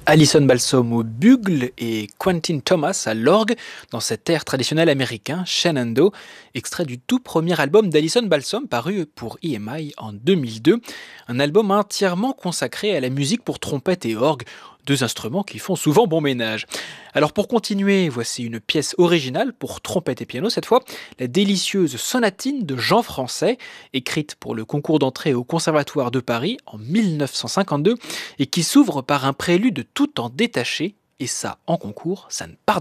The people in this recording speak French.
Alison Balsom au bugle et Quentin Thomas à l'orgue dans cet air traditionnel américain, Shenandoah, extrait du tout premier album d'Alison Balsom paru pour EMI en 2002, un album entièrement consacré à la musique pour trompette et orgue, deux instruments qui font souvent bon ménage. Alors pour continuer, voici une pièce originale pour trompette et piano cette fois, la délicieuse sonatine de Jean Français, écrite pour le concours d'entrée au Conservatoire de Paris en 1952 et qui s'ouvre par un prélude tout en détaché, et ça en concours, ça ne pardonne